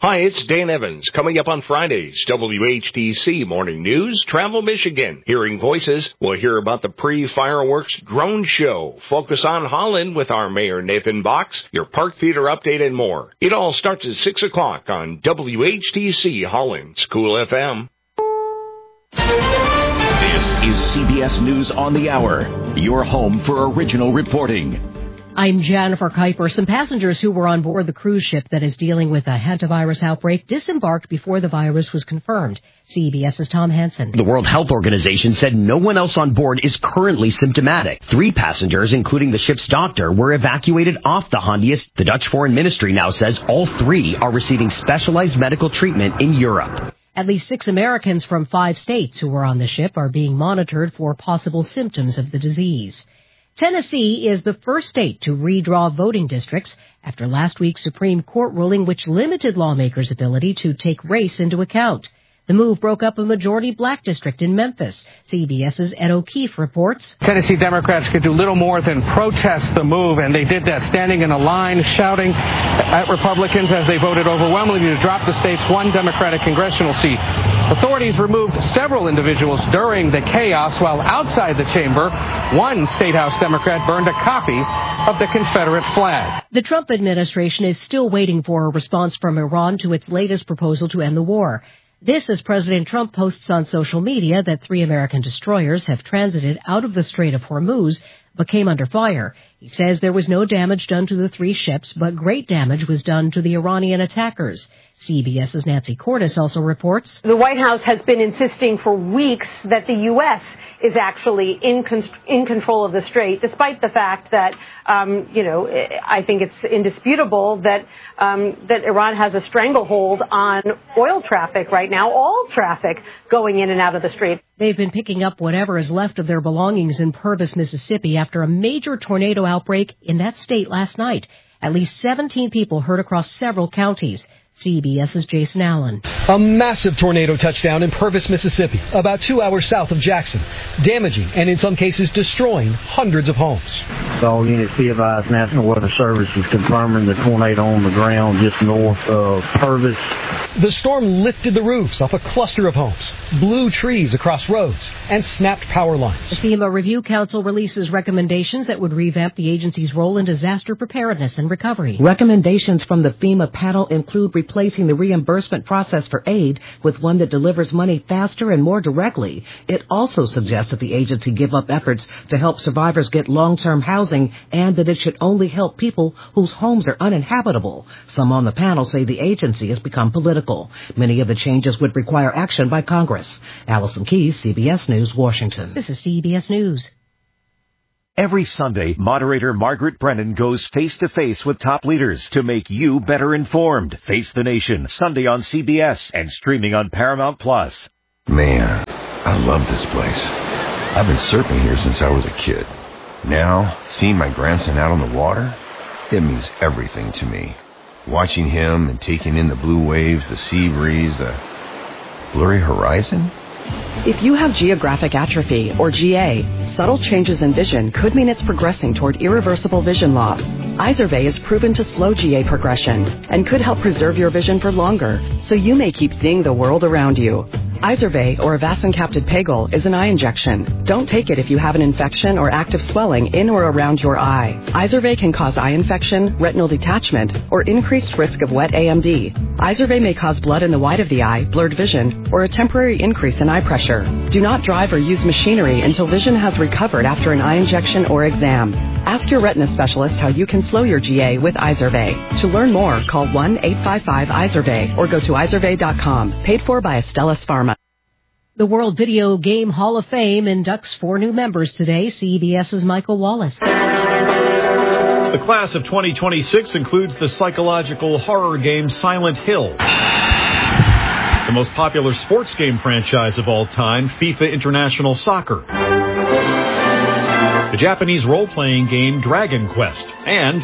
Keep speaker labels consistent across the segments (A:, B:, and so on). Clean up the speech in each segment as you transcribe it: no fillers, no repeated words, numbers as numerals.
A: Hi, it's Dan Evans. Coming up on Fridays, WHTC Morning News, Travel Michigan. Hearing Voices, we'll hear about the pre-fireworks drone show. Focus on Holland with our Mayor Nathan Box, your Park Theater update, and more. It all starts at 6 o'clock on WHTC Holland's Cool FM.
B: This is CBS News on the Hour, your home for original reporting.
C: I'm Jennifer Kuiper. Some passengers who were on board the cruise ship that is dealing with a hantavirus outbreak disembarked before the virus was confirmed. CBS's Tom Hansen.
D: The World Health Organization said no one else on board is currently symptomatic. 3 passengers, including the ship's doctor, were evacuated off the Hondius. The Dutch Foreign Ministry now says all 3 are receiving specialized medical treatment in Europe.
C: At least 6 Americans from 5 states who were on the ship are being monitored for possible symptoms of the disease. Tennessee is the first state to redraw voting districts after last week's Supreme Court ruling which limited lawmakers' ability to take race into account. The move broke up a majority black district in Memphis. CBS's Ed O'Keefe reports.
E: Tennessee Democrats could do little more than protest the move, and they did that standing in a line, shouting at Republicans as they voted overwhelmingly to drop the state's 1 Democratic congressional seat. Authorities removed several individuals during the chaos, while outside the chamber, 1 State House Democrat burned a copy of the Confederate flag.
C: The Trump administration is still waiting for a response from Iran to its latest proposal to end the war. This as President Trump posts on social media that 3 American destroyers have transited out of the Strait of Hormuz but came under fire. He says there was no damage done to the 3 ships, but great damage was done to the Iranian attackers. CBS's Nancy Cordes also reports.
F: The White House has been insisting for weeks that the U.S. is actually in control of the strait, despite the fact that, I think it's indisputable that Iran has a stranglehold on oil traffic right now, all traffic going in and out of the strait.
C: They've been picking up whatever is left of their belongings in Purvis, Mississippi, after a major tornado outbreak in that state last night. At least 17 people hurt across several counties. CBS's Jason Allen.
G: A massive tornado touchdown in Purvis, Mississippi, about 2 hours south of Jackson, damaging and in some cases destroying hundreds of homes.
H: All units be advised, National Weather Service is confirming the tornado on the ground just north of Purvis.
G: The storm lifted the roofs off a cluster of homes, blew trees across roads, and snapped power lines.
C: The FEMA Review Council releases recommendations that would revamp the agency's role in disaster preparedness and recovery.
I: Recommendations from the FEMA panel include replacing the reimbursement process for aid with one that delivers money faster and more directly. It also suggests that the agency give up efforts to help survivors get long-term housing and that it should only help people whose homes are uninhabitable. Some on the panel say the agency has become political. Many of the changes would require action by Congress. Allison Keyes, CBS News, Washington.
C: This is CBS News.
B: Every Sunday, moderator Margaret Brennan goes face-to-face with top leaders to make you better informed. Face the Nation, Sunday on CBS and streaming on Paramount+.
J: Man, I love this place. I've been surfing here since I was a kid. Now, seeing my grandson out on the water, it means everything to me. Watching him and taking in the blue waves, the sea breeze, the blurry horizon.
K: If you have geographic atrophy, or GA, subtle changes in vision could mean it's progressing toward irreversible vision loss. Izervay is proven to slow GA progression and could help preserve your vision for longer, so you may keep seeing the world around you. Izervay, or avacincaptad pegol, is an eye injection. Don't take it if you have an infection or active swelling in or around your eye. Izervay can cause eye infection, retinal detachment, or increased risk of wet AMD. Izervay may cause blood in the white of the eye, blurred vision, or a temporary increase in eye pressure. Do not drive or use machinery until vision has recovered after an eye injection or exam. Ask your retina specialist how you can slow your GA with Izervay. To learn more, call 1-855-IZERVAY or go to izervay.com. Paid for by Astellas Pharma.
C: The World Video Game Hall of Fame inducts 4 new members today. CBS's Michael Wallace.
L: The class of 2026 includes the psychological horror game Silent Hill, the most popular sports game franchise of all time, FIFA International Soccer, the Japanese role-playing game Dragon Quest, and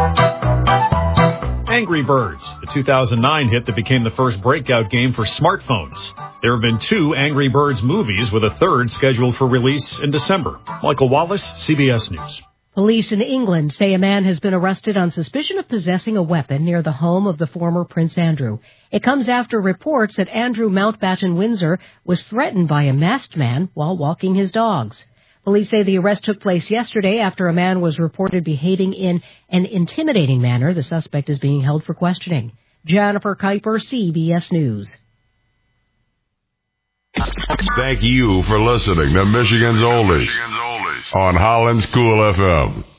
L: Angry Birds, the 2009 hit that became the first breakout game for smartphones. There have been 2 Angry Birds movies, with a third scheduled for release in December. Michael Wallace, CBS News.
C: Police in England say a man has been arrested on suspicion of possessing a weapon near the home of the former Prince Andrew. It comes after reports that Andrew Mountbatten Windsor was threatened by a masked man while walking his dogs. Police say the arrest took place yesterday after a man was reported behaving in an intimidating manner. The suspect is being held for questioning. Jennifer Kuiper, CBS News.
M: Thank you for listening to Michigan's Oldies on Holland's Cool FM.